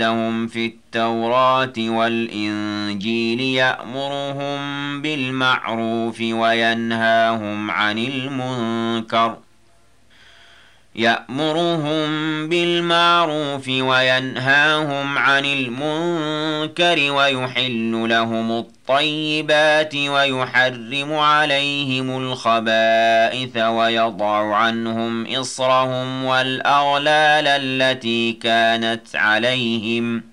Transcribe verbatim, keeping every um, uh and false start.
لهم في التوراة والإنجيل يأمرهم بالمعروف وينهاهم عن المنكر يأمرهم بالمعروف وينهاهم عن المنكر ويحل لهم الطيبات ويحرم عليهم الخبائث ويضع عنهم إصرهم والأغلال التي كانت عليهم